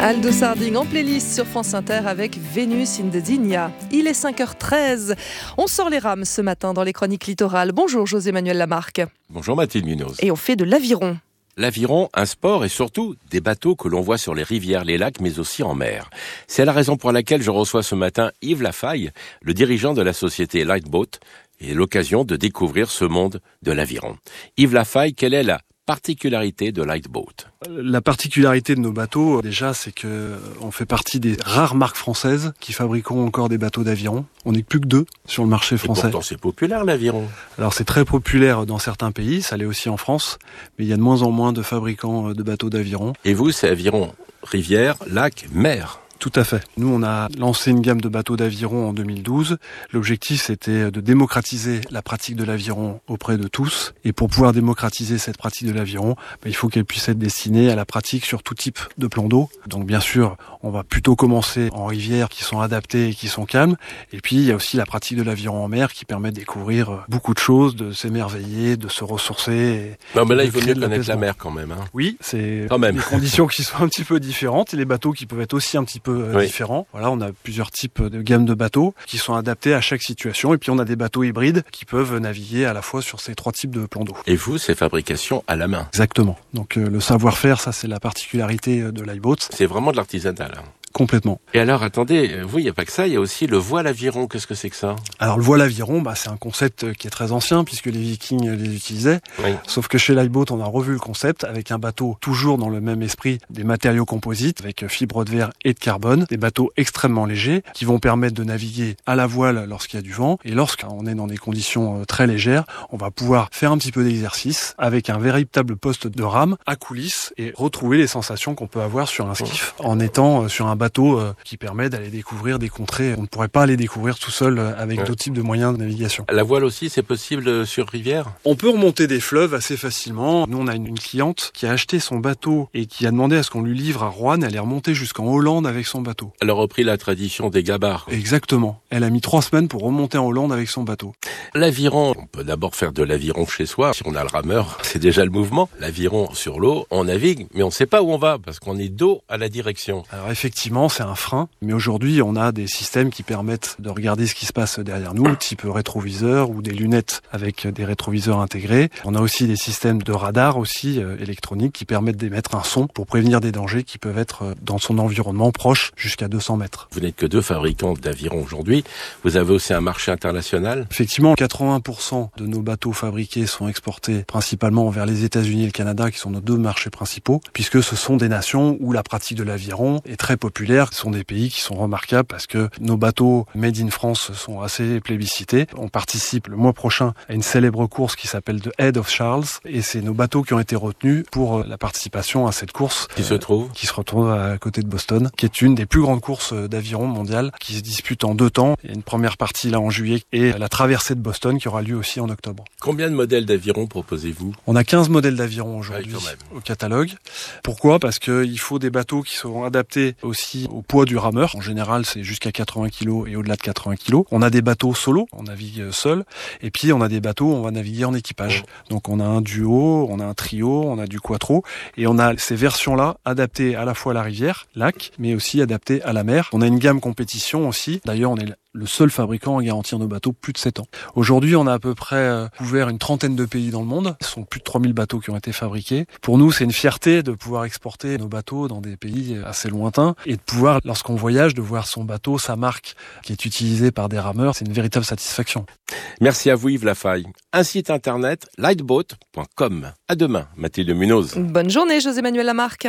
Aldo Sarding en playlist sur France Inter avec Vénus in the Digna. Il est 5h13. On sort les rames ce matin dans les chroniques littorales. Bonjour José-Manuel Lamarque. Bonjour Mathilde Munoz. Et on fait de l'aviron. L'aviron, un sport et surtout des bateaux que l'on voit sur les rivières, les lacs, mais aussi en mer. C'est la raison pour laquelle je reçois ce matin Yves Lafaille, le dirigeant de la société Lightboat, et l'occasion de découvrir ce monde de l'aviron. Yves Lafaille, quelle est la particularité de Lightboat? La particularité de nos bateaux, déjà, c'est que on fait partie des rares marques françaises qui fabriqueront encore des bateaux d'aviron. On n'est plus que 2 sur le marché français. Et pourtant, c'est populaire l'aviron. Alors, c'est très populaire dans certains pays, ça l'est aussi en France, mais il y a de moins en moins de fabricants de bateaux d'aviron. Et vous, c'est aviron rivière, lac, mer? Tout à fait. Nous, on a lancé une gamme de bateaux d'aviron en 2012. L'objectif, c'était de démocratiser la pratique de l'aviron auprès de tous. Et pour pouvoir démocratiser cette pratique de l'aviron, il faut qu'elle puisse être destinée à la pratique sur tout type de plan d'eau. Donc, bien sûr, on va plutôt commencer en rivière qui sont adaptées et qui sont calmes. Et puis, il y a aussi la pratique de l'aviron en mer qui permet de découvrir beaucoup de choses, de s'émerveiller, de se ressourcer. Non, mais là, il vaut mieux connaître la mer quand même. Oui, c'est quand même des conditions qui sont un petit peu différentes et les bateaux qui peuvent être aussi un petit peu différents. Voilà, on a plusieurs types de gammes de bateaux qui sont adaptés à chaque situation. Et puis, on a des bateaux hybrides qui peuvent naviguer à la fois sur ces 3 types de plans d'eau. Et vous, c'est fabrication à la main? Exactement. Donc, le savoir-faire, ça, c'est la particularité de Lightboat. C'est vraiment de l'artisanal. Complètement. Et alors, attendez, vous, il n'y a pas que ça, il y a aussi le voile aviron. Qu'est-ce que c'est que ça? Alors, le voile aviron, c'est un concept qui est très ancien, puisque les Vikings les utilisaient. Oui. Sauf que chez Lightboat, on a revu le concept avec un bateau toujours dans le même esprit, des matériaux composites, avec fibres de verre et de carbone, des bateaux extrêmement légers, qui vont permettre de naviguer à la voile lorsqu'il y a du vent. Et lorsqu'on est dans des conditions très légères, on va pouvoir faire un petit peu d'exercice avec un véritable poste de rame à coulisses et retrouver les sensations qu'on peut avoir sur un skiff en étant sur un bateau qui permet d'aller découvrir des contrées on ne pourrait pas aller découvrir tout seul avec d'autres types de moyens de navigation. La voile aussi, c'est possible sur rivière? On peut remonter des fleuves assez facilement. Nous, on a une cliente qui a acheté son bateau et qui a demandé à ce qu'on lui livre à Roanne. Elle est remontée jusqu'en Hollande avec son bateau. Elle a repris la tradition des gabarres. Exactement. Elle a mis 3 semaines pour remonter en Hollande avec son bateau. L'aviron, on peut d'abord faire de l'aviron chez soi. Si on a le rameur, c'est déjà le mouvement. L'aviron sur l'eau, on navigue, mais on ne sait pas où on va parce qu'on est dos à la direction. Alors effectivement, c'est un frein, mais aujourd'hui, on a des systèmes qui permettent de regarder ce qui se passe derrière nous, type rétroviseur ou des lunettes avec des rétroviseurs intégrés. On a aussi des systèmes de radar aussi électroniques qui permettent d'émettre un son pour prévenir des dangers qui peuvent être dans son environnement proche jusqu'à 200 mètres. Vous n'êtes que 2 fabricants d'avirons aujourd'hui. Vous avez aussi un marché international? Effectivement, 80% de nos bateaux fabriqués sont exportés principalement vers les États-Unis et le Canada, qui sont nos 2 marchés principaux, puisque ce sont des nations où la pratique de l'aviron est très populaire. Ce sont des pays qui sont remarquables parce que nos bateaux made in France sont assez plébiscités. On participe le mois prochain à une célèbre course qui s'appelle The Head of Charles et c'est nos bateaux qui ont été retenus pour la participation à cette course qui se retrouve à côté de Boston, qui est une des plus grandes courses d'aviron mondiales qui se dispute en 2 temps. Il y a une première partie là en juillet et la traversée de Boston qui aura lieu aussi en octobre. Combien de modèles d'aviron proposez-vous? On a 15 modèles d'aviron aujourd'hui au catalogue. Pourquoi? Parce qu'il faut des bateaux qui seront adaptés aussi au poids du rameur. En général, c'est jusqu'à 80 kg et au-delà de 80 kg. On a des bateaux solo, on navigue seul. Et puis, on a des bateaux où on va naviguer en équipage. Donc, on a un duo, on a un trio, on a du quattro. Et on a ces versions-là adaptées à la fois à la rivière, lac, mais aussi adaptées à la mer. On a une gamme compétition aussi. D'ailleurs, on est le seul fabricant à garantir nos bateaux plus de 7 ans. Aujourd'hui, on a à peu près couvert une trentaine de pays dans le monde. Ce sont plus de 3000 bateaux qui ont été fabriqués. Pour nous, c'est une fierté de pouvoir exporter nos bateaux dans des pays assez lointains et de pouvoir, lorsqu'on voyage, de voir son bateau, sa marque, qui est utilisée par des rameurs. C'est une véritable satisfaction. Merci à vous Yves Lafaille. Un site internet, lightboat.com. À demain, Mathilde Munoz. Bonne journée, José-Manuel Lamarque.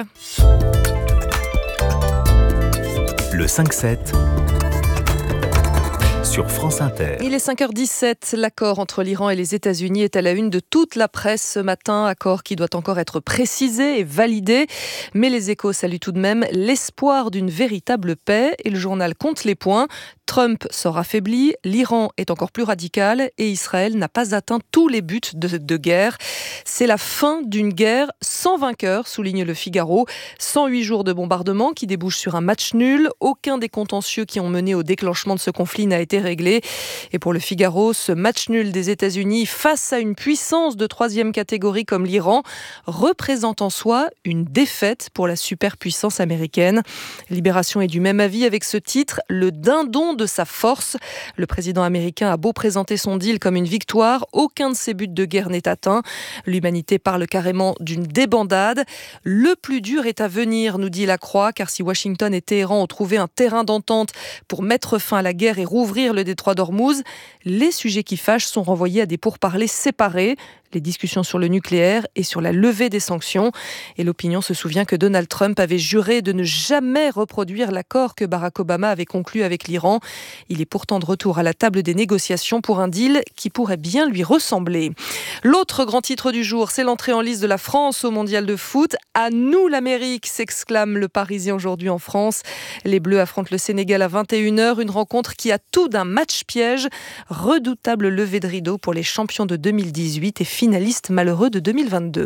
Le 5-7 sur France Inter. Il est 5h17. L'accord entre l'Iran et les États-Unis est à la une de toute la presse ce matin. Accord qui doit encore être précisé et validé. Mais les Échos saluent tout de même l'espoir d'une véritable paix. Et le journal compte les points. Trump sort affaibli, l'Iran est encore plus radical et Israël n'a pas atteint tous les buts de guerre. C'est la fin d'une guerre sans vainqueur, souligne le Figaro. 108 jours de bombardement qui débouchent sur un match nul. Aucun des contentieux qui ont mené au déclenchement de ce conflit n'a été réglé. Et pour le Figaro, ce match nul des États-Unis face à une puissance de 3e catégorie comme l'Iran représente en soi une défaite pour la superpuissance américaine. Libération est du même avis avec ce titre, le dindon de sa force. Le président américain a beau présenter son deal comme une victoire, aucun de ses buts de guerre n'est atteint. L'humanité parle carrément d'une débandade. Le plus dur est à venir, nous dit La Croix, car si Washington et Téhéran ont trouvé un terrain d'entente pour mettre fin à la guerre et rouvrir le détroit d'Ormuz, les sujets qui fâchent sont renvoyés à des pourparlers séparés. Les discussions sur le nucléaire et sur la levée des sanctions. Et l'opinion se souvient que Donald Trump avait juré de ne jamais reproduire l'accord que Barack Obama avait conclu avec l'Iran. Il est pourtant de retour à la table des négociations pour un deal qui pourrait bien lui ressembler. L'autre grand titre du jour, c'est l'entrée en lice de la France au mondial de foot. À nous l'Amérique, s'exclame le Parisien aujourd'hui en France. Les Bleus affrontent le Sénégal à 21h, une rencontre qui a tout d'un match piège. Redoutable levée de rideau pour les champions de 2018 et finaliste malheureux de 2022.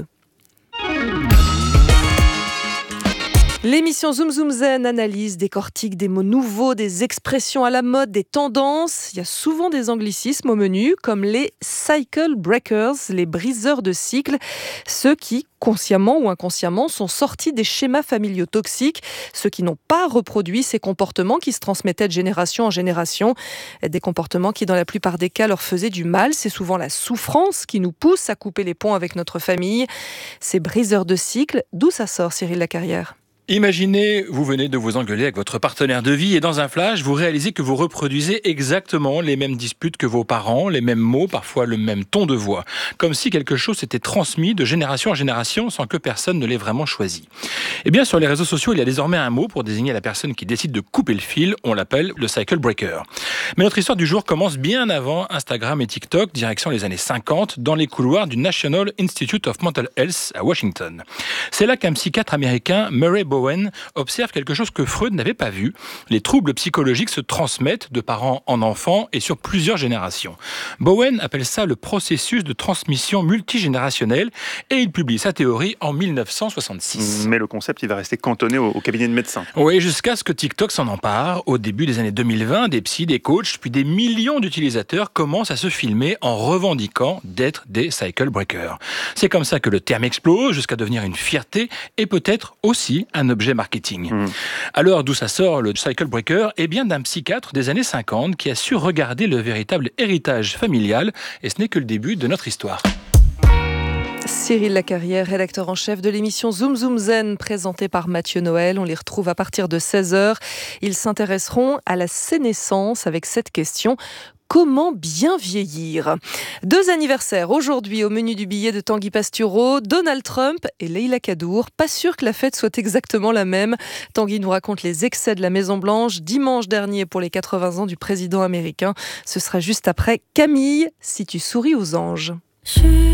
L'émission Zoom Zoom Zen analyse, décortique des mots nouveaux, des expressions à la mode, des tendances. Il y a souvent des anglicismes au menu, comme les cycle breakers, les briseurs de cycles, ceux qui, consciemment ou inconsciemment, sont sortis des schémas familiaux toxiques, ceux qui n'ont pas reproduit ces comportements qui se transmettaient de génération en génération, des comportements qui, dans la plupart des cas, leur faisaient du mal. C'est souvent la souffrance qui nous pousse à couper les ponts avec notre famille. Ces briseurs de cycles, d'où ça sort, Cyril Lacarrière ? Imaginez, vous venez de vous engueuler avec votre partenaire de vie et dans un flash, vous réalisez que vous reproduisez exactement les mêmes disputes que vos parents, les mêmes mots, parfois le même ton de voix. Comme si quelque chose s'était transmis de génération en génération sans que personne ne l'ait vraiment choisi. Eh bien, sur les réseaux sociaux, il y a désormais un mot pour désigner la personne qui décide de couper le fil. On l'appelle le cycle breaker. Mais notre histoire du jour commence bien avant Instagram et TikTok, direction les années 50, dans les couloirs du National Institute of Mental Health à Washington. C'est là qu'un psychiatre américain, Murray Bowen, observe quelque chose que Freud n'avait pas vu. Les troubles psychologiques se transmettent de parents en enfants et sur plusieurs générations. Bowen appelle ça le processus de transmission multigénérationnelle et il publie sa théorie en 1966. Mais le concept, il va rester cantonné au cabinet de médecins. Oui, jusqu'à ce que TikTok s'en empare. Au début des années 2020, des psys, des coachs, puis des millions d'utilisateurs commencent à se filmer en revendiquant d'être des cycle breakers. C'est comme ça que le terme explose jusqu'à devenir une fierté et peut-être aussi un objet marketing. Alors, d'où ça sort le cycle breaker ? Eh bien, d'un psychiatre des années 50 qui a su regarder le véritable héritage familial et ce n'est que le début de notre histoire. Cyril Lacarrière, rédacteur en chef de l'émission Zoom Zoom Zen, présentée par Mathieu Noël. On les retrouve à partir de 16h. Ils s'intéresseront à la sénescence avec cette question. Comment bien vieillir ? 2 anniversaires aujourd'hui au menu du billet de Tanguy Pastureau, Donald Trump et Leïla Kadour. Pas sûr que la fête soit exactement la même. Tanguy nous raconte les excès de la Maison-Blanche dimanche dernier pour les 80 ans du président américain. Ce sera juste après Camille, si tu souris aux anges.